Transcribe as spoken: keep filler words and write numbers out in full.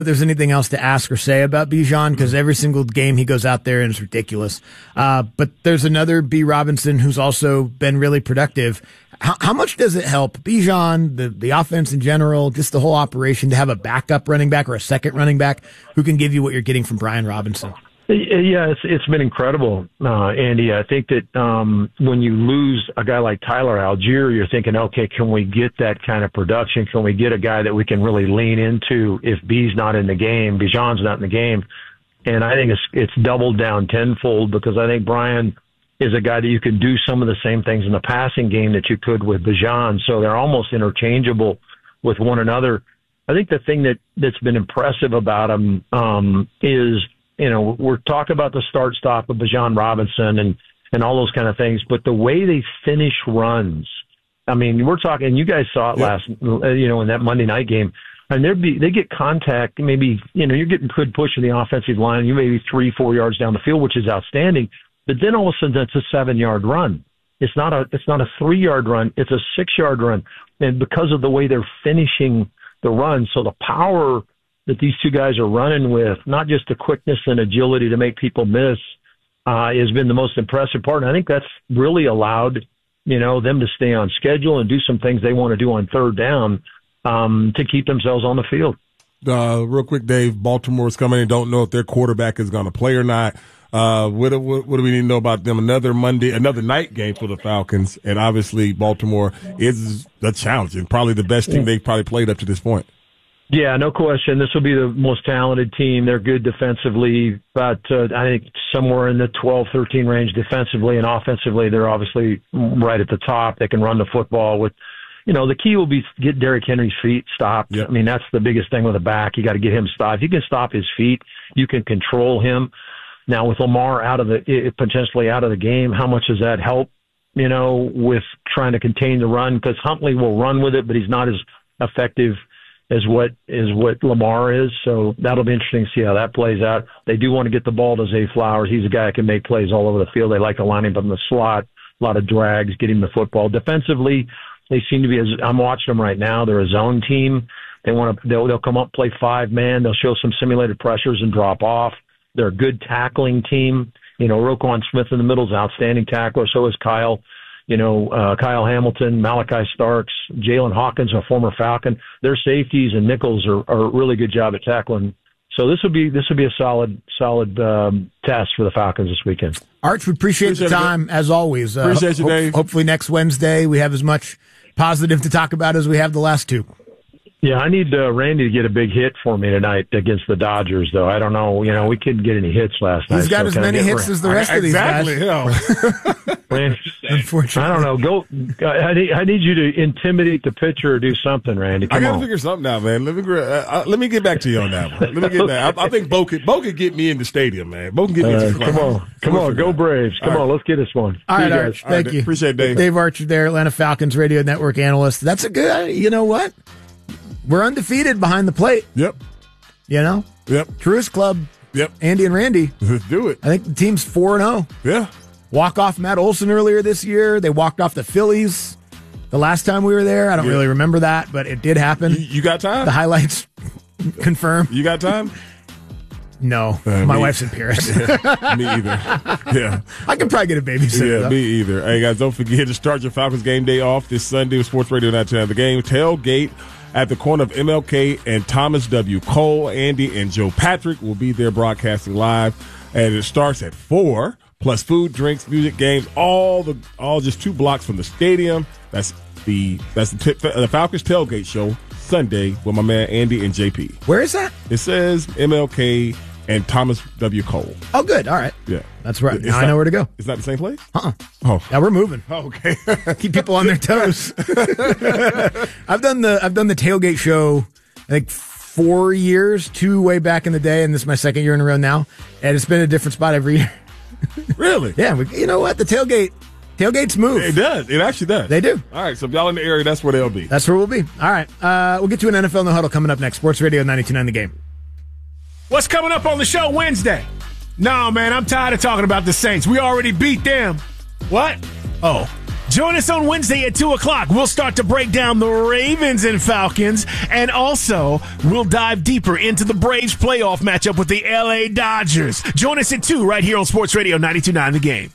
if there's anything else to ask or say about Bijan, because every single game he goes out there and it's ridiculous. Uh, but there's another B. Robinson who's also been really productive. How, how much does it help Bijan, the, the offense in general, just the whole operation, to have a backup running back or a second running back who can give you what you're getting from Brian Robinson? Yeah, it's it's been incredible, uh, Andy. I think that um, when you lose a guy like Tyler Algier, you're thinking, okay, can we get that kind of production? Can we get a guy that we can really lean into if B's not in the game, Bijan's not in the game? And I think it's it's doubled down tenfold, because I think Brian is a guy that you can do some of the same things in the passing game that you could with Bijan. So they're almost interchangeable with one another. I think the thing that, that's been impressive about him um, is, you know, we're talking about the start stop of Bijan Robinson and, and all those kind of things, but the way they finish runs, I mean, we're talking, you guys saw it yep. last, you know, in that Monday night game, and they'd be, they get contact, maybe, you know, you're getting good push in the offensive line, you may be three, four yards down the field, which is outstanding, but then all of a sudden it's a seven yard run. It's not a, it's not a three yard run. It's a six yard run. And because of the way they're finishing the run, so the power that these two guys are running with, not just the quickness and agility to make people miss, uh, has been the most impressive part. And I think that's really allowed, you know, them to stay on schedule and do some things they want to do on third down, um, to keep themselves on the field. Uh, real quick, Dave, Baltimore's coming in. Don't know if their quarterback is going to play or not. Uh, what, what, what do we need to know about them? Another Monday, another night game for the Falcons. And obviously Baltimore is the challenge and probably the best team they've probably played up to this point. Yeah, no question. This will be the most talented team. They're good defensively, but uh, I think somewhere in the twelve, thirteen range defensively, and offensively, they're obviously right at the top. They can run the football with, you know, the key will be get Derrick Henry's feet stopped. Yep. I mean, that's the biggest thing with a back. You got to get him stopped. If you can stop his feet, you can control him. Now with Lamar out of the, potentially out of the game, how much does that help, you know, with trying to contain the run? Because Huntley will run with it, but he's not as effective is what is what Lamar is. So that'll be interesting to see how that plays out. They do want to get the ball to Zay Flowers. He's a guy that can make plays all over the field. They like to line him up in the slot, a lot of drags, get him the football. Defensively, they seem to be, as I'm watching them right now, they're a zone team. They want to, they'll, they'll come up, play five man. They'll show some simulated pressures and drop off. They're a good tackling team. You know, Roquan Smith in the middle is an outstanding tackler. So is Kyle. You know, uh, Kyle Hamilton, Malachi Starks, Jalen Hawkins, a former Falcon. Their safeties and nickels are, are a really good job at tackling. So this would be this would be a solid solid um, test for the Falcons this weekend. Arch, we appreciate, appreciate the time it, as always. Uh, appreciate you, ho- Dave. Hopefully next Wednesday we have as much positive to talk about as we have the last two. Yeah, I need uh, Randy to get a big hit for me tonight against the Dodgers, though. I don't know. You know, we couldn't get any hits last night. He's got so as many hits as the rest I, of these exactly, guys. Yeah. Randy, unfortunately, I don't know. Go. I need. I need you to intimidate the pitcher or do something, Randy. Come I gotta on. figure something out, man. Let me uh, uh, let me get back to you on that one. Let me get back. I, I think Bo could, Bo could get me in the stadium, man. Bo can get me. Uh, to the come on, come on, go Braves! Come All on, right. let's get this one. All See right, you Arch. guys. Thank right, you. appreciate it, Dave. Dave Archer there, Atlanta Falcons radio network analyst. That's a good. You know what? We're undefeated behind the plate. Yep. You know? Yep. Truist Club. Yep. Andy and Randy. Let's do it. I think the team's four and oh. Yeah. Walk off Matt Olson earlier this year. They walked off the Phillies the last time we were there. I don't Yeah. really remember that, but it did happen. You, you got time? The highlights confirm. You got time? No. Uh, My me- wife's in Paris. Me either. Yeah. I can probably get a babysitter. Yeah, though. me either. Hey, guys, don't forget to start your Falcons game day off this Sunday with Sports Radio nine ten. The game tailgate at the corner of M L K and Thomas W. Cole. Andy and Joe Patrick will be there broadcasting live, and it starts at four. Plus food, drinks, music, games, all the all just two blocks from the stadium. That's the that's the, t- the Falcons tailgate show Sunday with my man Andy and J P. Where is that? It says M L K and Thomas W. Cole. Oh, good. All right. Yeah, That's right. It's Now I not- know where to go. It's not the same place. Uh-uh. Oh, Now we're moving. okay. Keep people on their toes. I've done the I've done the tailgate show, I think four years, two way back in the day, and this is my second year in a row now, and it's been a different spot every year. Really? Yeah, we, you know what? The tailgate tailgates move. It does. It actually does. They do. All right. So if y'all in the area, that's where they'll be. That's where we'll be. All right. Uh, we'll get to an N F L No Huddle coming up next. Sports Radio ninety-two point nine The Game. What's coming up on the show Wednesday? No, man, I'm tired of talking about the Saints. We already beat them. What? Oh, Join us on Wednesday at two o'clock. We'll start to break down the Ravens and Falcons, and also we'll dive deeper into the Braves playoff matchup with the L A Dodgers. Join us at two right here on Sports Radio ninety-two point nine The Game.